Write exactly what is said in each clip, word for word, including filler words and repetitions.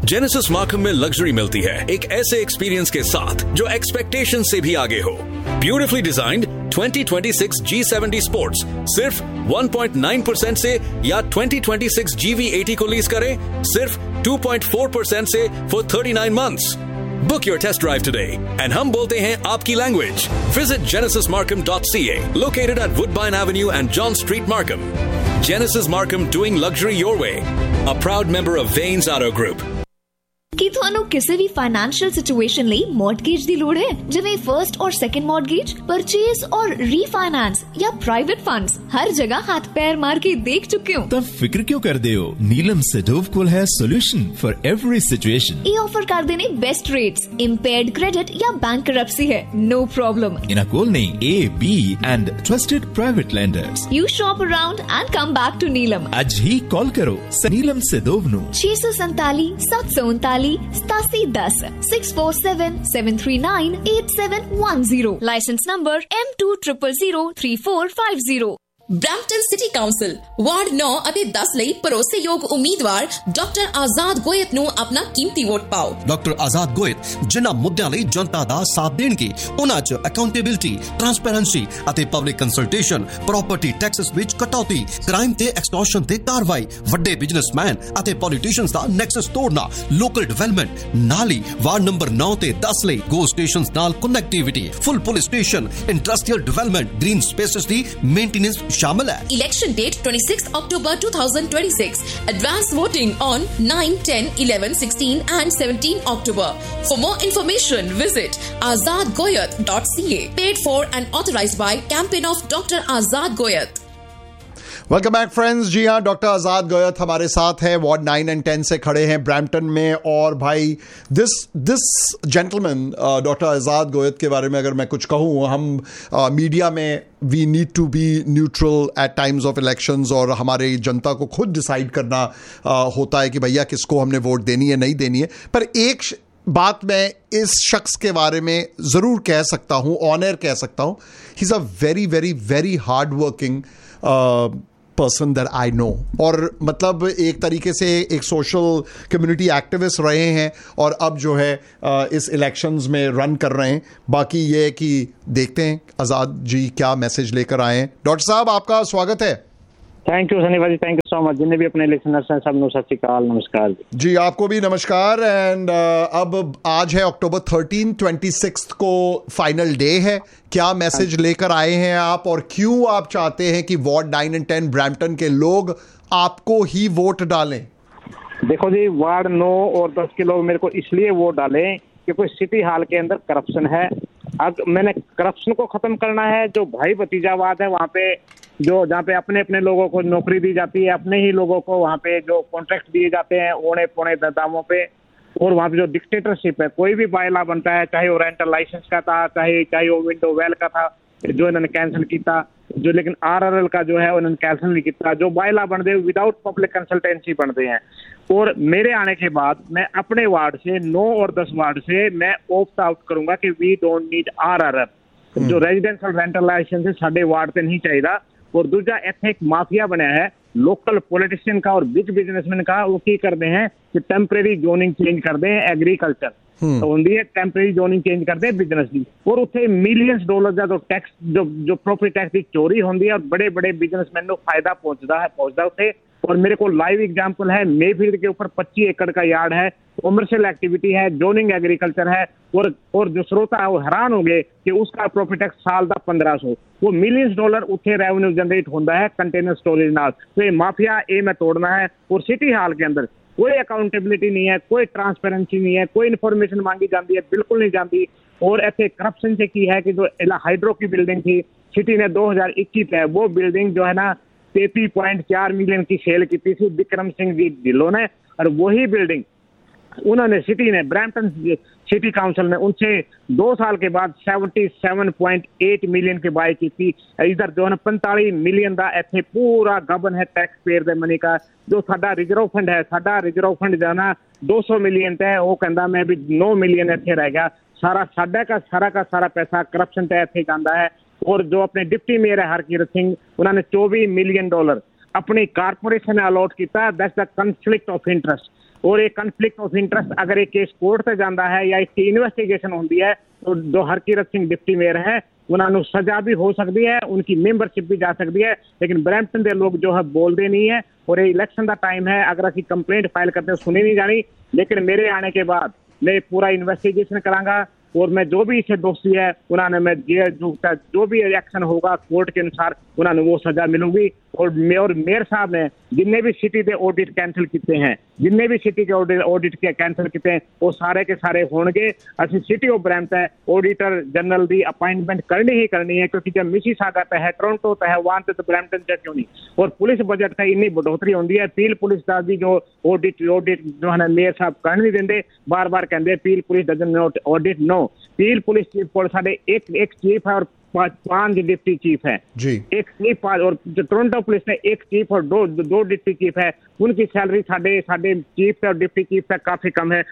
Genesis Markham में luxury मिलती है एक ऐसे एक्सपीरियंस के साथ जो एक्सपेक्टेशन से भी आगे हो। Beautifully designed twenty twenty six जी सेवेंटी स्पोर्ट्स सिर्फ वन पॉइंट नाइन परसेंट से या twenty twenty six ji we eighty को लीज करें सिर्फ टू पॉइंट फोर परसेंट से for thirty nine months. Book your test drive today and हम बोलते हैं आपकी language. Visit genesis markham dot c a, located at Woodbine Avenue and John Street, Markham. Genesis Markham, doing luxury your way. A proud member of Vains Auto Group. ਕੀ ਤੁਹਾਨੂੰ ਕਿਸੇ ਵੀ financial situation ਲਈ ਮੌਰਟਗੇਜ ਦੀ ਲੋੜ ਹੈ, ਜਿਵੇਂ ਫਰਸਟ ਔਰ second ਮੌਰਟਗੇਜ, purchase ਔਰ refinance ਜਾਂ private funds, ਹਰ ਜਗ੍ਹਾ ਹੱਥ ਪੈਰ ਮਾਰ ਕੇ ਦੇਖ ਚੁੱਕੇ ਹੋ? ਤਾਂ ਫਿਕਰ ਕਿਉਂ ਕਰਦੇ ਹੋ? ਨੀਲਮ ਸੈਡੋਵ ਕੋਲ ਹੈ ਸੋਲੂਸ਼ਨ ਫॉर एवरी ਸਿਚੁਏਸ਼ਨ। ਇਹ ਆਫਰ ਕਰਦੇ ਨੇ ਬੈਸਟ ਰੇਟਸ, ਇੰਪੇਅਰਡ ਕ੍ਰੈਡਿਟ ਜਾਂ ਬੈਂਕਰਪਸੀ ਹੈ, no problem। ਇਹਨਾਂ ਕੋਲ ਨੇ A, B and trusted private lenders। You shop around and come back to नीलम। ਅੱਜ ਹੀ ਕਾਲ ਕਰੋ नीलम सैदोव ਨੂੰ छह सौ सैंतालीस सात सौ उनतालीस सतासी दस six four seven seven three nine eight seven one zero. Licence number M to triple zero three four five zero. Brampton city council ward ਨੌ ਅਤੇ ਦਸ ਲਈ ਭਰੋਸੇਯੋਗ ਉਮੀਦਵਾਰ ਡਾਕਟਰ ਆਜ਼ਾਦ ਗੋਇਤ ਨੂੰ ਆਪਣਾ ਕੀਮਤੀ ਵੋਟ ਪਾਓ। ਡਾਕਟਰ ਆਜ਼ਾਦ ਗੋਇਤ ਜਿਨ੍ਹਾਂ ਮੁੱਦਿਆਂ ਲਈ ਜਨਤਾ ਦਾ ਸਾਥ ਦੇਣਗੇ ਉਹਨਾਂ 'ਚ ਅਕਾਊਂਟੇਬਿਲਟੀ, ਟਰਾਂਸਪੇਰੈਂਸੀ ਅਤੇ ਪਬਲਿਕ ਕੰਸਲਟੇਸ਼ਨ, ਪ੍ਰਾਪਰਟੀ ਟੈਕਸਸ ਵਿੱਚ ਕਟੌਤੀ, ਕ੍ਰਾਈਮ ਤੇ ਐਕਸਟੋਰਸ਼ਨ ਤੇ ਕਾਰਵਾਈ, ਵੱਡੇ ਬਿਜ਼ਨਸਮੈਨ ਅਤੇ ਪੋਲੀਟੀਸ਼ੀਅਨਸ ਦਾ ਨੈਕਸਸ ਤੋੜਨਾ, ਲੋਕਲ ਡਿਵੈਲਪਮੈਂਟ, ਨਾਲ ਹੀ ਵਾਰਡ ਨੰਬਰ ਨੌ ਤੇ ਦਸ ਲਈ ਗੋ ਸਟੇਸ਼ਨਸ ਨਾਲ ਕਨੈਕਟੀਵਿਟੀ, ਫੁੱਲ police station, industrial development, green spaces ਦੀ ਮੇਨਟੇਨੈਂਸ शामिल है। Election date twenty-sixth October twenty twenty-six. Advance voting on nine, ten, eleven, sixteen and seventeen October. For more information, visit azad goyat dot c a. Paid for and authorized by campaign of Doctor Azad Goyat. Welcome back friends. जी हाँ, doctor आज़ाद गोयत हमारे साथ हैं, ward nine and ten से खड़े हैं Brampton में। और भाई दिस दिस जेंटलमैन डॉक्टर आज़ाद गोयत के बारे में अगर मैं कुछ कहूँ, हम uh, मीडिया में we need to be neutral eight times of elections और हमारे जनता को खुद डिसाइड करना uh, होता है कि भैया किसको हमने वोट देनी है नहीं देनी है। पर एक बात मैं इस शख्स के बारे में ज़रूर कह सकता हूँ, ऑन एयर कह सकता हूँ, he is a very very very hard working person that I know. और मतलब एक तरीके से एक सोशल कम्युनिटी एक्टिविस्ट रहे हैं और अब जो है इस इलेक्शंस में रन कर रहे हैं। बाकी ये है कि देखते हैं आज़ाद जी क्या मैसेज लेकर आए हैं। डॉक्टर साहब, आपका स्वागत है। थैंक यू सनी भाजी, थैंक यू सो मच। जिन्हें भी अपने लिसनर्स हैं सब नु सत श्री अकाल, नमस्कार जी। जी आपको भी नमस्कार। एंड uh, अब आज है अक्टूबर थर्टीन, ट्वेंटी सिक्स को फाइनल डे है। क्या मैसेज लेकर आए हैं आप और क्यों आप चाहते हैं कि ward nine and ten Brampton के लोग आपको ही वोट डालें? देखो जी, वार्ड नौ और दस के लोग मेरे को इसलिए वोट डालें क्योंकि सिटी हॉल के अंदर करप्शन है। अब मैंने करप्शन को खत्म करना है। जो भाई भतीजावाद है वहाँ पे, जो जहाँ पे अपने अपने लोगों को नौकरी दी जाती है, अपने ही लोगों को वहाँ पे जो कॉन्ट्रैक्ट दिए जाते हैं ओने पौने दामों पे, और वहाँ पे जो डिक्टेटरशिप है, कोई भी बायला बनता है, चाहे वो रेंटल लाइसेंस का था, चाहे चाहे वो विंडो वेल का था जो इन्होंने कैंसिल किया, जो लेकिन आर आर एल का जो है उन्होंने कैंसिल नहीं किया। जो बायला बनते विदाउट पब्लिक कंसल्टेंसी बनते हैं। और मेरे आने के बाद मैं अपने वार्ड से नौ और दस वार्ड से मैं ऑप्ट आउट करूंगा कि we don't need are R L. जो रेजिडेंशियल रेंटल लाइसेंस है साडे वार्ड से नहीं चाहिए। और दूसरा इत्थे एक माफिया बनया है लोकल पॉलिटिशियन का और बिग बिजनेसमैन का। वो की करते हैं कि टेम्परेरी जोनिंग चेंज कर दें एग्रीकल्चर तो होंगी है, टेम्परेरी जोनिंग चेंज करते हैं बिजनेस की, और उत्थे मिलियंस डॉलर का जो टैक्स जो जो प्रॉपर्टी टैक्स की चोरी होंगी है और बड़े बड़े बिजनेसमैन को फायदा पहुंचता है पहुंचता उत्थे। और मेरे को लाइव एग्जांपल है, मेफील्ड के ऊपर पच्चीस एकड़ का यार्ड है, कॉमर्शियल एक्टिविटी है, जोनिंग एग्रीकल्चर है, और और जो श्रोता है वो हैरान हो गए कि उसका प्रॉफिट टैक्स साल का पंद्रह सौ, वो मिलियंस डॉलर उत्थे रेवेन्यू जनरेट होता है कंटेनर स्टोरेज नाल। तो ये माफिया ए में तोड़ना है। और सिटी हॉल के अंदर कोई अकाउंटेबिलिटी नहीं है, कोई ट्रांसपेरेंसी नहीं है, कोई इन्फॉर्मेशन मांगी जाती है बिल्कुल नहीं जाती। और ऐसे करप्शन से की है कि जो हाइड्रो की बिल्डिंग थी सिटी ने दो हजार इक्कीस है, वो बिल्डिंग जो है ना तैतीस पॉइंट चार मिलियन की सेल की थी विक्रम सिंह जी ढिल्लों ने, और वही बिल्डिंग उन्होंने सिटी ने ब्रैम्पटन सिटी काउंसिल ने उनसे दो साल के बाद सतहत्तर पॉइंट आठ मिलियन की बाय की थी। इधर जो है पैंतालीस मिलियन का इत्थे पूरा गबन है टैक्स पेयर दे मनी का। जो साडा रिजर्व फंड है, साडा रिजर्व फंड जो है ना दो सौ मिलियन है, वो कहता मैं भी नौ मिलियन इत्थे रह गया। सारा साडा का सारा का सारा पैसा करप्शन ते इत्थे जांदा है। और जो अपने डिप्टी मेयर है हरकीरत सिंह, उन्होंने चौबीस मिलियन डॉलर अपनी कारपोरेशन ने अलॉट किया, that's the conflict of interest. और एक कन्फ्लिक्ट ऑफ इंटरेस्ट अगर एक केस कोर्ट से जाता है या इसकी इन्वेस्टिगेशन होती है तो जो हरकीरत सिंह डिप्टी मेयर है उन्होंने सजा भी हो सकती है, उनकी मेंबरशिप भी जा सकती है, लेकिन ब्रैम्पटन के लोग जो है बोलते नहीं है। और ये इलेक्शन का टाइम है, अगर असं कंप्लेंट फाइल करते सुनी नहीं जानी, लेकिन मेरे आने के बाद मैं पूरा इन्वेस्टिगेशन करांगा और मैं जो भी इसे दोषी है उन्होंने मैं जो जो भी एक्शन होगा कोर्ट के अनुसार उन्होंने वो सजा मिलूंगी। और मेयर मेयर साहब ने जितने भी सिटी के ऑडिट कैंसिल किए हैं, जितने भी सिटी के ऑडिट ऑडिट के कैंसिल किए हैं वो सारे के सारे होंगे। असं city of Brampton auditor general की अपॉइंटमेंट करनी ही करनी है, क्योंकि जब मिसिसागा तय है, टोरंटो तय है, वहां तो ब्रैम्पटन से क्यों नहीं। और पुलिस बजट का इन्नी बढ़ोतरी होती है, पील पुलिस का भी जो ऑडिट ऑडिट जो है मेयर साहब कर नहीं देंगे, बार बार कहते Peel police dozen not audit. No, Peel police chief को साढ़े एक एक चीफ है और पांच डिप्टी चीफ है जी, एक चीफ और टोरंटो पुलिस ने एक चीफ और दो दो डिप्टी चीफ है, उनकी सैलरी साढ़े साढ़े चीफ और डिप्टी चीफ से काफी कम है।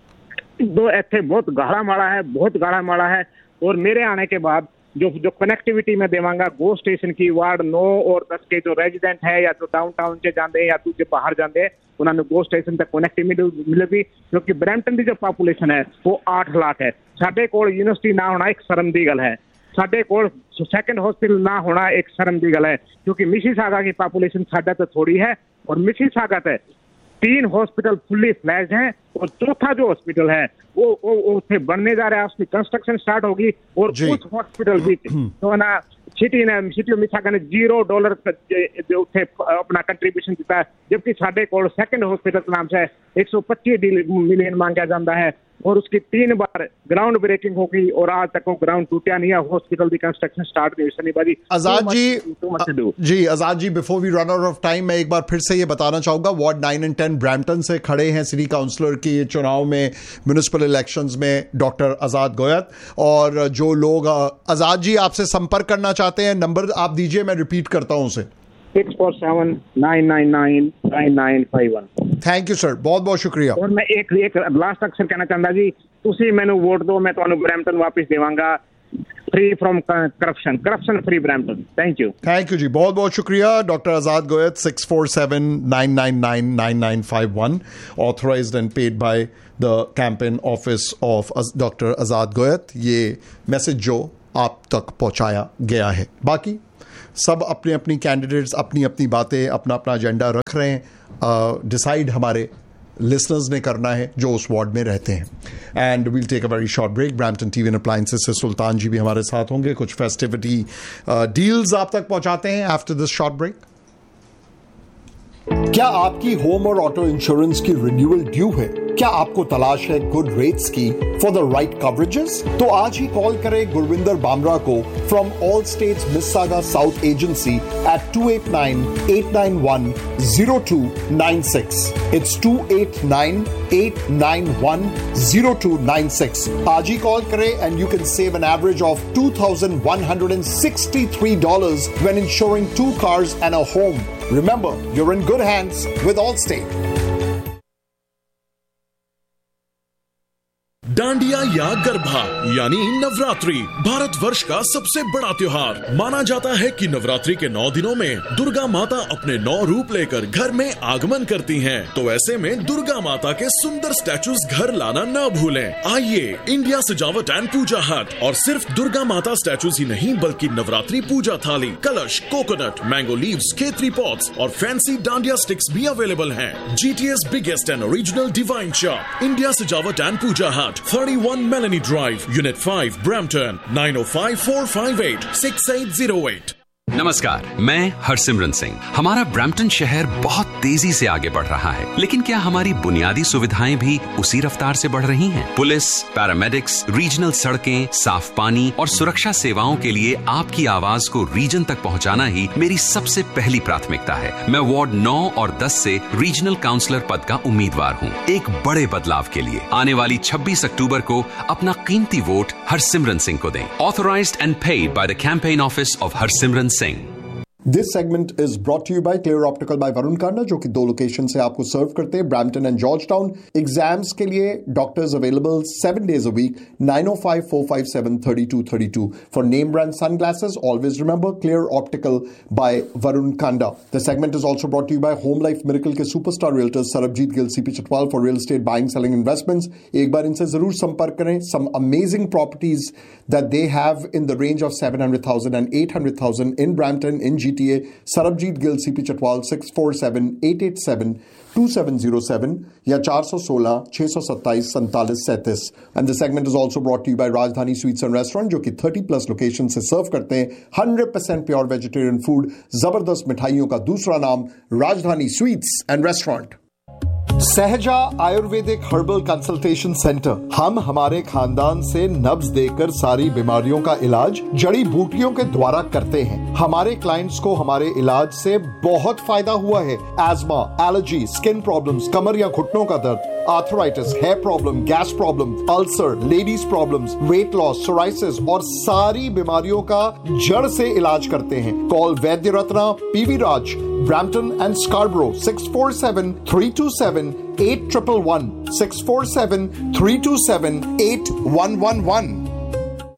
दो ऐसे बहुत गाढ़ा माड़ा है, बहुत गाढ़ा माड़ा है। और मेरे आने के बाद जो जो कनेक्टिविटी में देवांगा गो स्टेशन की वार्ड नौ और दस के जो रेजिडेंट है या तो डाउनटाउन से जाते या दूसरे बाहर जाते हैं उन्होंने गो स्टेशन तक कनेक्टिविटी मिलेगी, क्योंकि ब्रैम्पटन की जो पॉपुलेशन है वो आठ लाख है। साढ़े कोल यूनिवर्सिटी ना होना एक शर्म की गल है, साढ़े कोल सैकेंड हॉस्पिटल ना होना एक शर्म की गल है, क्योंकि मिसिसागा की पॉपुलेशन साढ़े तो थोड़ी है और मिसिसागा ते तीन हॉस्पिटल फुल्ली फ्लैश्ड हैं और चौथा जो हॉस्पिटल है वो वो उसे बनने जा रहा है, उसकी कंस्ट्रक्शन स्टार्ट होगी। और उस हॉस्पिटल भी तो ना सिटी ने सिटी ऑफ मिसिसागा ने जीरो डॉलर उसे अपना कंट्रीब्यूशन दिता है, जबकि साढ़े को सेकंड हॉस्पिटल के नाम से एक सौ पच्चीस मिलियन मांगा जाता है और उसकी तीन बार ग्राउंड ब्रेकिंग होगी और आज तक वो ग्राउंड टूटा नहीं है, हॉस्पिटल की कंस्ट्रक्शन स्टार्ट नहीं हुई। बाजी आजाद जी जी Azad ji before we run out of time मैं एक बार फिर से ये बताना चाहूंगा, ward nine and ten Brampton से खड़े हैं सिटी काउंसलर की चुनाव में, म्युनिसिपल इलेक्शंस में डॉक्टर आजाद गोयत। और जो लोग आजाद जी आपसे संपर्क करना चाहते हैं नंबर आप दीजिए, मैं रिपीट करता हूं उसे six four seven nine nine nine nine nine five one. Thank you sir, बहुत बहुत शुक्रिया। और मैं एक एक लास्ट अक्सर कहना चाहता जी, तुसी मैनू वोट दो, मैं तुहानू ब्रैम्पटन वापस देवांगा, free from corruption, corruption free Brampton. Thank you thank you जी, बहुत बहुत शुक्रिया doctor Azad Goyat. Six four seven nine nine nine nine nine five one authorised and paid by the campaign office of doctor आजाद गोयत। ये message जो आप तक पहुंचाया गया है। बाकी सब अपने अपनी कैंडिडेट्स अपनी अपनी बातें अपना अपना एजेंडा रख रहे हैं, डिसाइड uh, हमारे लिसनर्स ने करना है जो उस वार्ड में रहते हैं। And we'll take a very short break. Brampton TV and appliances से सुल्तान जी भी हमारे साथ होंगे, कुछ फेस्टिविटी डील्स आप तक पहुंचाते हैं आफ्टर दिस शॉर्ट ब्रेक। क्या आपकी होम और ऑटो इंश्योरेंस की रिन्यूअल ड्यू है? क्या आपको तलाश है गुड रेट्स की फॉर द राइट कवरेजेस? तो आज ही कॉल करें गुरविंदर बामरा को from all states Mississauga south agency eight to eight nine eight nine one zero to nine six. It's to eight nine eight nine one zero to nine six. आज ही call करें and you can save an average of two thousand one hundred sixty three dollars when ensuring to cars and a home. Remember, you're in good hands with Allstate. Dandiya या गरबा यानी नवरात्रि भारत वर्ष का सबसे बड़ा त्योहार माना जाता है कि नवरात्रि के नौ दिनों में दुर्गा माता अपने नौ रूप लेकर घर में आगमन करती हैं। तो ऐसे में दुर्गा माता के सुंदर स्टैचूज घर लाना न भूलें। आइए इंडिया सजावट एंड पूजा हट और सिर्फ दुर्गा माता स्टैचूज ही नहीं बल्कि नवरात्रि पूजा थाली, कलश, coconut, mango leaves, Khetri pots और फैंसी डांडिया स्टिक्स भी अवेलेबल हैं। GTS biggest and original divine shop India सजावट एंड पूजा हट, thirty-one Melanie Drive, Unit five, Brampton, nine oh five four five eight six eight zero eight. नमस्कार, मैं हरसिमरन सिंह। हमारा Brampton शहर बहुत तेजी से आगे बढ़ रहा है, लेकिन क्या हमारी बुनियादी सुविधाएं भी उसी रफ्तार से बढ़ रही हैं? पुलिस, पैरामेडिक्स, रीजनल सड़कें, साफ पानी और सुरक्षा सेवाओं के लिए आपकी आवाज को रीजन तक पहुंचाना ही मेरी सबसे पहली प्राथमिकता है। मैं वार्ड नौ और दस से रीजनल काउंसलर पद का उम्मीदवार हूं, एक बड़े बदलाव के लिए। आने वाली छब्बीस अक्टूबर को अपना कीमती वोट हरसिमरन सिंह को दें। Authorised and paid by the campaign office of Harsimran Singh. This segment is brought to you by Clear Optical by Varun Khanna, जो कि दो लोकेशन से आपको सर्व करते हैं, Brampton and George town. Exams के लिए doctors available seven days a week, nine O five four five seven thirty two thirty two for name brand sunglasses. Always remember Clear Optical by Varun Khanna. The segment is also brought to you by Home Life Miracle के superstar realtors Sarabjit Gill CP Chatwal for real estate buying selling investments. एक बार इनसे जरूर संपर्क करें। Some amazing properties that they have in the range of seven hundred thousand and eight hundred thousand in Brampton, in G T A. Sarabjit Gill CP Chatwal six four seven eight eight seven to seven zero seven या चार सौ सोलह छह सौ सत्ताईस सैंतालीस सैंतीस। And the segment is also brought to you bye राजधानी स्वीट्स एंड रेस्टोरेंट, जो कि थर्टी प्लस लोकेशन से सर्व करते हैं hundred percent pure vegetarian food. जबरदस्त मिठाइयों का दूसरा नाम राजधानी स्वीट्स एंड रेस्टोरेंट। सहजा आयुर्वेदिक हर्बल कंसल्टेशन सेंटर। हम हमारे खानदान से नब्ज देकर सारी बीमारियों का इलाज जड़ी बूटियों के द्वारा करते हैं। हमारे क्लाइंट्स को हमारे इलाज से बहुत फायदा हुआ है। एस्मा, एलर्जी, स्किन प्रॉब्लम्स, कमर या घुटनों का दर्द, arthritis, hair problem, gas problem, ulcer, ladies problems, weight loss, psoriasis और सारी बीमारियों का जड़ से इलाज करते हैं। Call Vaidya Ratna PV Raj, Brampton and स्कार्बरो six four seven three to seven eight triple one, six four seven three to seven eight one one one.